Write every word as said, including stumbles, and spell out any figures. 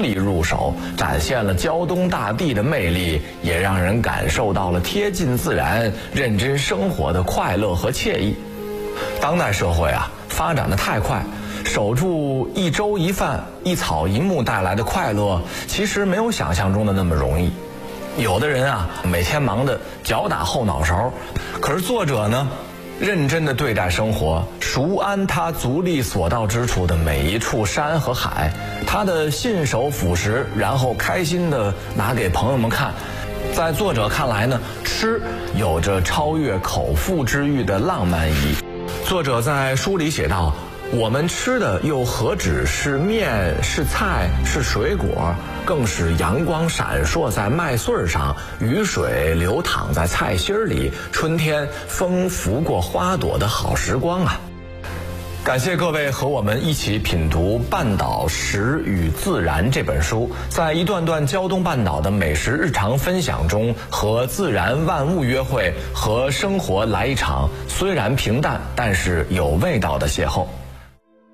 里入手，展现了胶东大地的魅力，也让人感受到了贴近自然、认真生活的快乐和惬意。当代社会啊，发展的太快，守住一粥一饭、一草一木带来的快乐，其实没有想象中的那么容易。有的人啊，每天忙得脚打后脑勺，可是作者呢，认真地对待生活，熟谙他足力所到之处的每一处山和海，他的信手腐蚀，然后开心地拿给朋友们看。在作者看来呢，吃有着超越口腹之欲的浪漫意义。作者在书里写道，我们吃的又何止是面、是菜、是水果，更是阳光闪烁在麦穗上，雨水流淌在菜心里，春天风拂过花朵的好时光啊！感谢各位和我们一起品读《半岛食与自然》这本书，在一段段胶东半岛的美食日常分享中，和自然万物约会，和生活来一场虽然平淡但是有味道的邂逅。